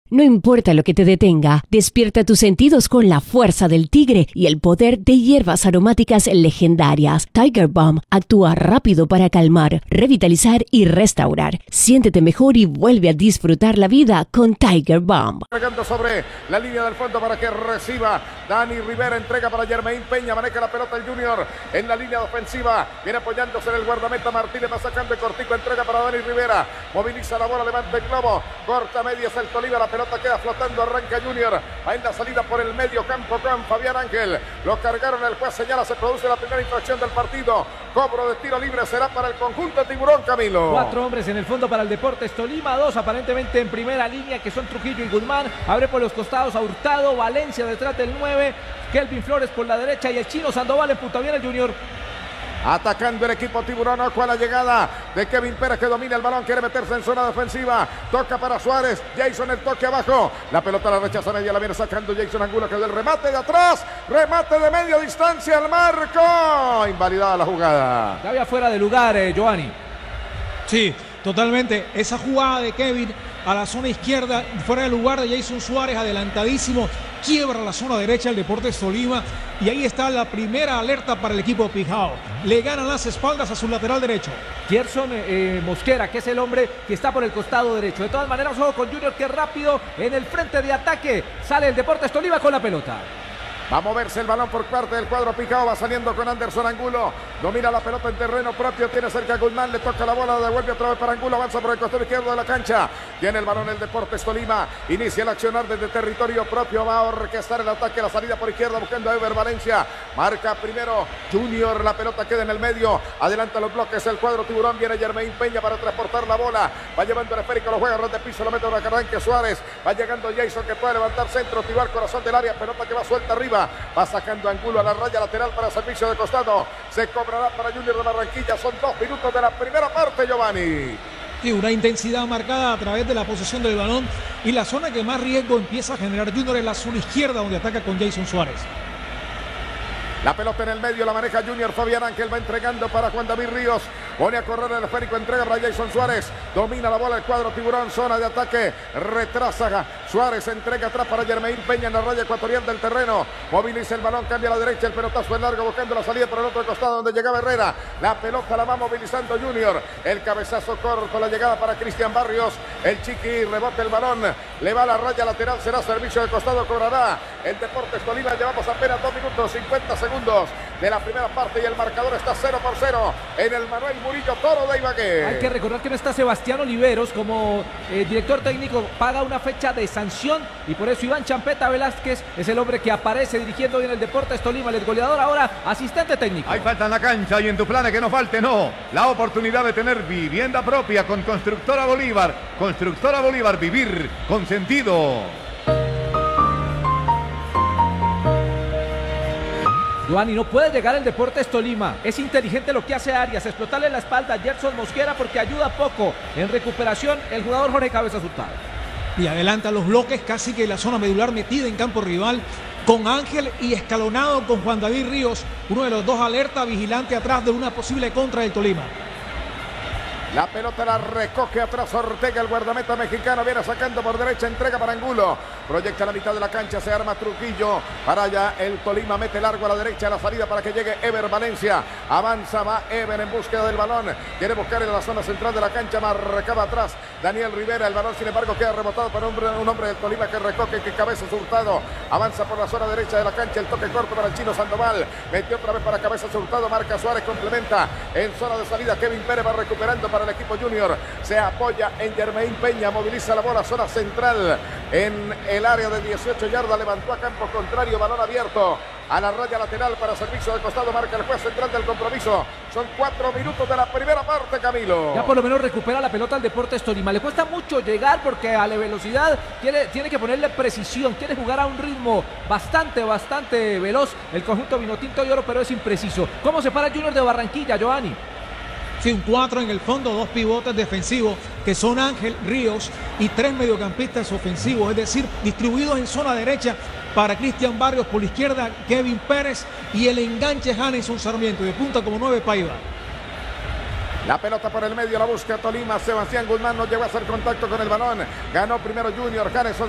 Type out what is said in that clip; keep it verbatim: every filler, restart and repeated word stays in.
No importa lo que te detenga, despierta tus sentidos con la fuerza del tigre y el poder de hierbas aromáticas legendarias. Tiger Balm actúa rápido para calmar, revitalizar y restaurar. Siéntete mejor y vuelve a disfrutar la vida con Tiger Balm. Cargando sobre la línea del fondo para que reciba Dani Rivera, entrega para Jermaine Peña, maneja la pelota el Junior en la línea ofensiva, viene apoyándose en el guardameta Martínez, va sacando el cortico, entrega para Dani Rivera, moviliza la bola, levanta el globo, corta medias el Tolima, la pelota queda flotando, arranca Junior, va en la salida por el medio campo con Fabián Ángel, lo cargaron, el juez señala, se produce la primera infracción del partido, cobro de tiro libre será para el conjunto Tiburón, Camilo. Cuatro hombres en el fondo para el Deportes Tolima, dos aparentemente en primera línea que son Trujillo y Guzmán, abre por los costados a Hurtado, Valencia detrás del nueve, Kelvin Flores por la derecha y el chino Sandoval en punta bien el Junior. Atacando el equipo Tiburón, ojo a la llegada de Kevin Pérez que domina el balón, quiere meterse en zona defensiva, toca para Suárez, Jason el toque abajo, la pelota la rechaza media, la viene sacando Jason Angulo que del remate de atrás, remate de media distancia al marco, invalidada la jugada. Ya había fuera de lugar, eh, Giovanni. Sí, totalmente, esa jugada de Kevin a la zona izquierda, fuera de lugar de Jason Suárez, adelantadísimo, quiebra la zona derecha del Deportes Tolima y ahí está la primera alerta para el equipo de Pijao. Le ganan las espaldas a su lateral derecho. Gerson eh, Mosquera, que es el hombre que está por el costado derecho. De todas maneras, ojo con Junior, que rápido en el frente de ataque sale el Deportes Tolima con la pelota. Va a moverse el balón por parte del cuadro Pijao, va saliendo con Anderson Angulo, domina la pelota en terreno propio, tiene cerca a Guzmán, le toca la bola, devuelve otra vez para Angulo, avanza por el costado izquierdo de la cancha, tiene el balón el Deportes Tolima, inicia el accionar desde territorio propio, va a orquestar el ataque, la salida por izquierda buscando a Ever Valencia, marca primero Junior, la pelota queda en el medio, adelanta los bloques el cuadro Tiburón, viene Jermaine Peña para transportar la bola, va llevando el esférico, lo juega ras de piso, lo mete para que arranque Suárez, va llegando Jason que puede levantar centro, tirar corazón del área, pelota que va suelta arriba, va sacando Angulo a la raya lateral para servicio de costado, se cobrará para Junior de Barranquilla, son dos minutos de la primera parte, Giovanni. Sí, una intensidad marcada a través de la posesión del balón y la zona que más riesgo empieza a generar Junior es la zona izquierda donde ataca con Jason Suárez. La pelota en el medio, la maneja Junior, Fabián Ángel va entregando para Juan David Ríos, pone a correr el esférico, entrega para Jason Suárez, domina la bola el cuadro Tiburón, zona de ataque, retrasa Suárez, entrega atrás para Jermaine Peña en la raya ecuatorial del terreno, moviliza el balón, cambia a la derecha, el pelotazo es largo, buscando la salida por el otro costado donde llegaba Herrera, la pelota la va movilizando Junior, el cabezazo corto, la llegada para Cristian Barrios, el Chiqui rebota el balón, le va a la raya lateral, será servicio de costado, cobrará el Deportes Tolima, llevamos apenas dos minutos cincuenta segundos de la primera parte y el marcador está cero por cero en el Manuel Murillo Toro de Ibagué. Hay que recordar que no está Sebastián Oliveros como eh, director técnico, paga una fecha de sanción y por eso Iván Champeta Velázquez es el hombre que aparece dirigiendo bien el Deportes Tolima, el goleador ahora asistente técnico. Hay falta en la cancha y en tu plan que no falte, no. La oportunidad de tener vivienda propia con Constructora Bolívar. Constructora Bolívar, vivir con sentido. Giovanni, no puede llegar el Deportes Tolima. Es inteligente lo que hace Arias, explotarle la espalda a Gerson Mosquera porque ayuda poco en recuperación el jugador Jorge Cabezas Hurtado. Y adelanta los bloques, casi que la zona medular metida en campo rival, con Ángel y escalonado con Juan David Ríos, uno de los dos alerta vigilante atrás de una posible contra del Tolima. La pelota la recoge atrás Ortega, el guardameta mexicano, viene sacando por derecha, entrega para Angulo, proyecta la mitad de la cancha, se arma Trujillo, para allá el Tolima, mete largo a la derecha, la salida para que llegue Ever Valencia, avanza, va Ever en búsqueda del balón, quiere buscar en la zona central de la cancha, marcaba atrás Daniel Rivera, el balón sin embargo queda rebotado para un, un hombre del Tolima que recoge, que Cabezas Hurtado, avanza por la zona derecha de la cancha, el toque corto para el chino Sandoval, metió otra vez para Cabezas Hurtado, marca Suárez, complementa, en zona de salida Kevin Pérez va recuperando para el equipo Junior, se apoya en Jermaine Peña, moviliza la bola, zona central en el área de dieciocho yardas, levantó a campo contrario, balón abierto a la raya lateral para servicio de costado, marca el juez central del compromiso, son cuatro minutos de la primera parte, Camilo. Ya por lo menos recupera la pelota al Deportes Tolima, le cuesta mucho llegar porque a la velocidad quiere, tiene que ponerle precisión, quiere jugar a un ritmo bastante, bastante veloz el conjunto vinotinto y oro, pero es impreciso. ¿Cómo se para Junior de Barranquilla, Giovanni? Sí, un cuatro en el fondo, dos pivotes defensivos que son Ángel Ríos y tres mediocampistas ofensivos, es decir, distribuidos en zona derecha para Cristian Barrios, por la izquierda Kevin Pérez y el enganche Janeson Sarmiento, de punta como nueve Paiva. La pelota por el medio, la busca Tolima, Sebastián Guzmán no llegó a hacer contacto con el balón, ganó primero Junior, Janeson